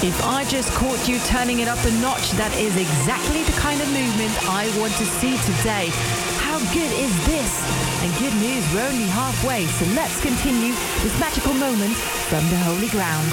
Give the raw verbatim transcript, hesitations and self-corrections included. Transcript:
If I just caught you turning it up a notch, that is exactly the kind of movement I want to see today. How good is this? And good news, we're only halfway, so let's continue this magical moment from the holy ground.